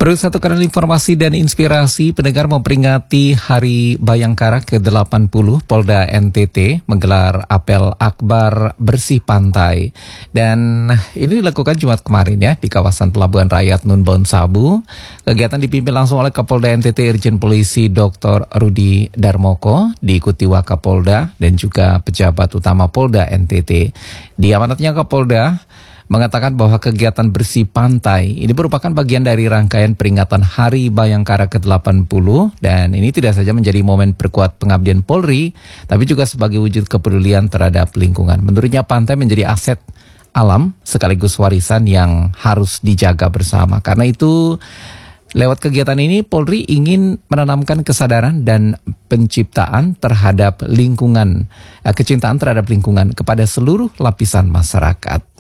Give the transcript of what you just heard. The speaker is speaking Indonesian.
Berikut satu kanal informasi dan inspirasi. Pendengar memperingati Hari Bayangkara ke-80, Polda NTT menggelar apel akbar bersih pantai. Dan ini dilakukan Jumat kemarin ya di kawasan Pelabuhan Rakyat Nunbon Sabu. Kegiatan dipimpin langsung oleh Kapolda NTT Irjen Polisi Dr. Rudi Darmoko, diikuti Wakapolda dan juga pejabat utama Polda NTT. Diamanatnya Kapolda mengatakan bahwa kegiatan bersih pantai ini merupakan bagian dari rangkaian peringatan Hari Bayangkara ke-80 dan ini tidak saja menjadi momen perkuat pengabdian Polri, tapi juga sebagai wujud kepedulian terhadap lingkungan. Menurutnya pantai menjadi aset alam sekaligus warisan yang harus dijaga bersama. Karena itu lewat kegiatan ini Polri ingin menanamkan kesadaran dan penciptaan terhadap lingkungan, kecintaan terhadap lingkungan kepada seluruh lapisan masyarakat.